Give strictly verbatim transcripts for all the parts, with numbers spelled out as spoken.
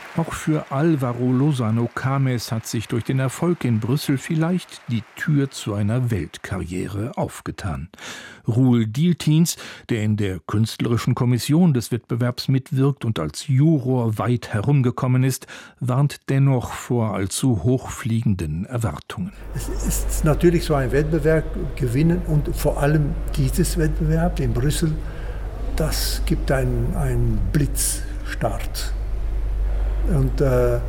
Auch für Álvaro Lozano Cames hat sich durch den Erfolg in Brüssel vielleicht die Tür zu einer Weltkarriere aufgetan. Roel Dieltjens, der in der künstlerischen Kommission des Wettbewerbs mitwirkt und als Juror weit herumgekommen ist, warnt dennoch vor allzu hochfliegenden Erwartungen. Es ist natürlich so ein Wettbewerb gewinnen und vor allem dieses Wettbewerb in Brüssel, das gibt einen, einen Blitzstart. Und äh,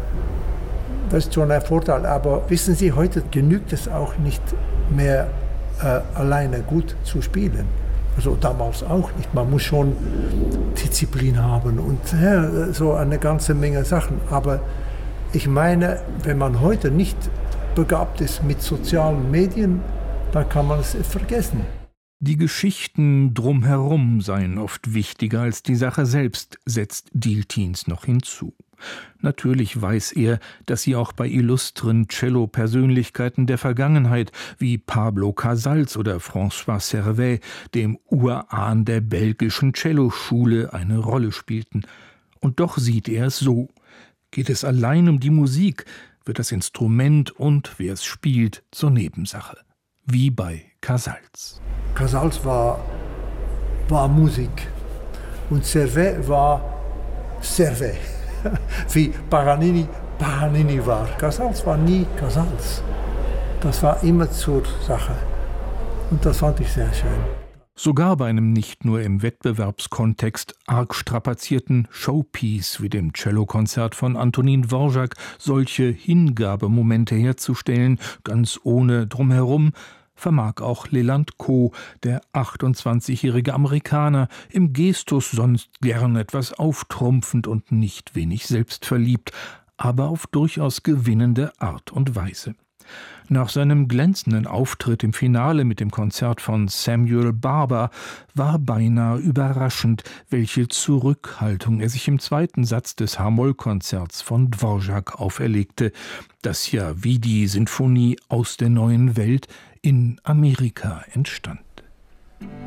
das ist schon ein Vorteil. Aber wissen Sie, heute genügt es auch nicht mehr, äh, alleine gut zu spielen. Also damals auch nicht. Man muss schon Disziplin haben und ja, so eine ganze Menge Sachen. Aber ich meine, wenn man heute nicht begabt ist mit sozialen Medien, dann kann man es vergessen. Die Geschichten drumherum seien oft wichtiger als die Sache selbst, setzt Dieltjens noch hinzu. Natürlich weiß er, dass sie auch bei illustren Cello-Persönlichkeiten der Vergangenheit wie Pablo Casals oder François Servais, dem Urahn der belgischen Celloschule, eine Rolle spielten. Und doch sieht er es so. Geht es allein um die Musik, wird das Instrument und wer es spielt zur Nebensache. Wie bei Casals. Casals war, war Musik und Servais war Servais. Wie Paganini Paganini war. Casals war nie Casals. Das war immer zur Sache. Und das fand ich sehr schön. Sogar bei einem nicht nur im Wettbewerbskontext arg strapazierten Showpiece wie dem Cellokonzert von Antonin Dvorak solche Hingabemomente herzustellen, ganz ohne Drumherum, vermag auch Leland Coe, der achtundzwanzigjährige Amerikaner, im Gestus sonst gern etwas auftrumpfend und nicht wenig selbstverliebt, aber auf durchaus gewinnende Art und Weise. Nach seinem glänzenden Auftritt im Finale mit dem Konzert von Samuel Barber war beinahe überraschend, welche Zurückhaltung er sich im zweiten Satz des H-Moll-Konzerts von Dvorak auferlegte, das ja wie die Sinfonie aus der neuen Welt in Amerika entstand.